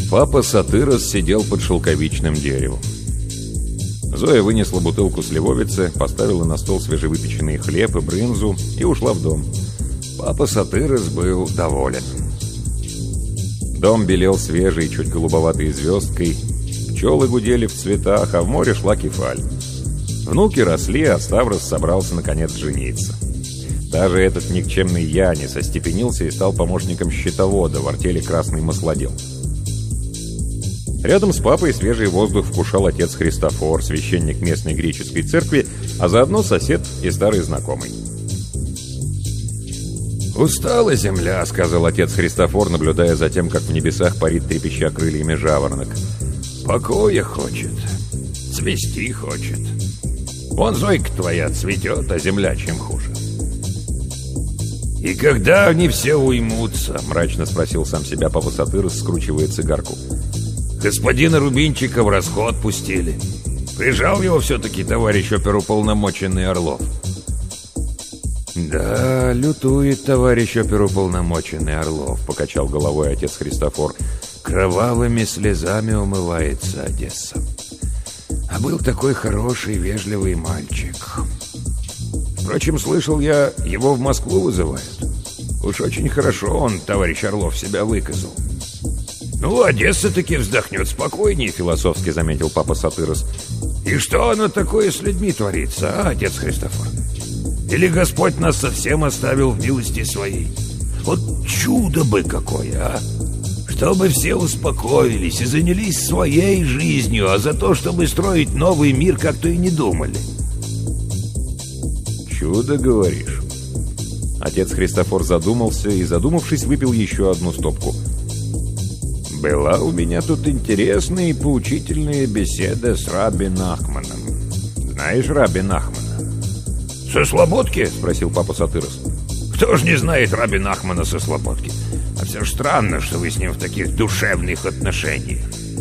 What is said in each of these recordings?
Папа Сатырос сидел под шелковичным деревом. Зоя вынесла бутылку сливовицы, поставила на стол свежевыпеченный хлеб и брынзу и ушла в дом. Папа Сатырос был доволен. Дом белел свежей, чуть голубоватой звездкой, пчелы гудели в цветах, а в море шла кефаль. Внуки росли, а Ставрос собрался наконец жениться. Даже этот никчемный Янис остепенился и стал помощником счетовода в артели «Красный маслодел». Рядом с папой свежий воздух вкушал отец Христофор, священник местной греческой церкви, а заодно сосед и старый знакомый. «Устала земля», — сказал отец Христофор, наблюдая за тем, как в небесах парит, трепеща крыльями, жаворонок. «Покоя хочет, цвести хочет. Вон Зойка твоя цветет, а земля чем хуже». «И когда они все уймутся?» — мрачно спросил сам себя папа Сатырос, скручивая цигарку. «Господина Рубинчика в расход пустили. Прижал его все-таки товарищ оперуполномоченный Орлов». «Да, лютует товарищ оперуполномоченный Орлов», — покачал головой отец Христофор. «Кровавыми слезами умывается Одесса. А был такой хороший, вежливый мальчик. Впрочем, слышал я, его в Москву вызывают. Уж очень хорошо он, товарищ Орлов, себя выказал». «Ну, Одесса таки вздохнет спокойнее», — философски заметил папа Сатырос. «И что оно такое с людьми творится, а, отец Христофор? Или Господь нас совсем оставил в милости своей? Вот чудо бы какое, а! Чтобы все успокоились и занялись своей жизнью, а за то, чтобы строить новый мир, как-то и не думали». «Чудо, говоришь?» Отец Христофор задумался и, задумавшись, выпил еще одну стопку. «Была у меня тут интересная и поучительная беседа с Раби Нахманом. Знаешь Раби Нахмана?» «Со Слободки?» — спросил папа Сатырос. «Кто ж не знает Раби Нахмана со Слободки? А все ж странно, что вы с ним в таких душевных отношениях».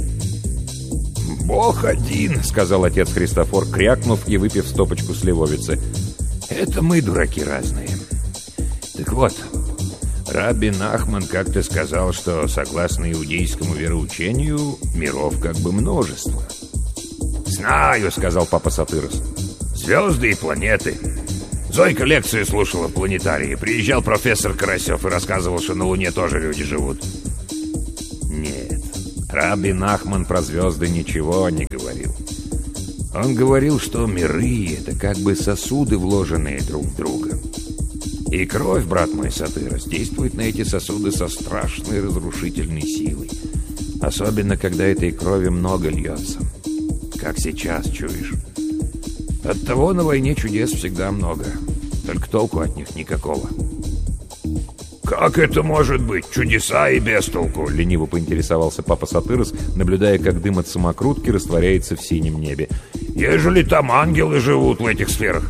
«Бог один», — сказал отец Христофор, крякнув и выпив стопочку сливовицы. «Это мы дураки разные. Так вот, Раби Нахман как-то сказал, что, согласно иудейскому вероучению, миров как бы множество». «Знаю», — сказал папа Сатырос. «Звезды и планеты. Зойка лекцию слушала в планетарии. Приезжал профессор Карасев и рассказывал, что на Луне тоже люди живут». Нет, Раби Нахман про звезды ничего не говорил. Он говорил, что миры — это как бы сосуды, вложенные друг в друга. И кровь, брат мой Сатырос, действует на эти сосуды со страшной разрушительной силой. Особенно, когда этой крови много льется. Как сейчас, чуешь? Оттого на войне чудес всегда много. Только толку от них никакого. «Как это может быть? Чудеса и без толку!» — лениво поинтересовался папа Сатырос, наблюдая, как дым от самокрутки растворяется в синем небе. «Ежели там ангелы живут в этих сферах?»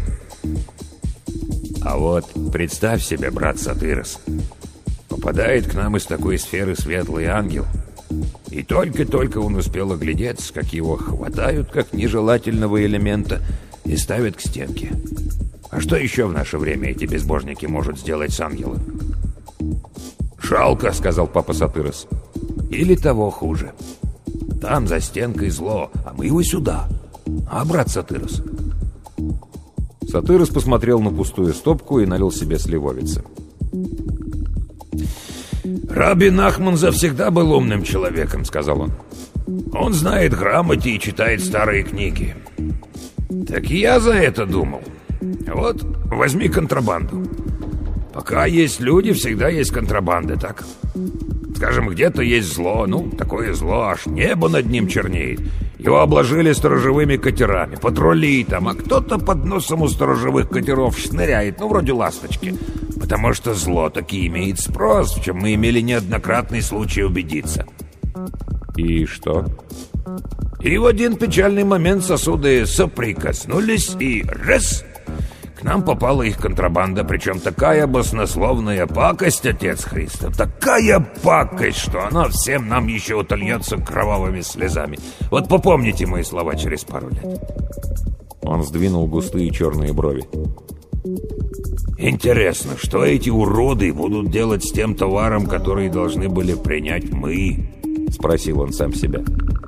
«А вот представь себе, брат Сатырос, попадает к нам из такой сферы светлый ангел, и только-только он успел оглядеться, как его хватают как нежелательного элемента и ставят к стенке. А что еще в наше время эти безбожники могут сделать с ангелом?» «Жалко», — сказал папа Сатырос. «Или того хуже. Там за стенкой зло, а мы его сюда. А, брат Сатырос?» Сатырос посмотрел на пустую стопку и налил себе сливовицы. «Раби Нахман завсегда был умным человеком», — сказал он. «Он знает грамоте и читает старые книги. Так и я за это думал. Вот возьми контрабанду. Пока есть люди, всегда есть контрабанда, так? Скажем, где-то есть зло, ну, такое зло, аж небо над ним чернеет. Его обложили сторожевыми катерами, патрули там, а кто-то под носом у сторожевых катеров шныряет, ну, вроде ласточки. Потому что зло таки имеет спрос, в чем мы имели неоднократный случай убедиться». «И что?» «И в один печальный момент сосуды соприкоснулись, и раз! К нам попала их контрабанда, причем такая баснословная пакость, отец Христов, такая пакость, что она всем нам еще утольется кровавыми слезами. Вот попомните мои слова через пару лет». Он сдвинул густые черные брови. «Интересно, что эти уроды будут делать с тем товаром, который должны были принять мы? — спросил он сам себя.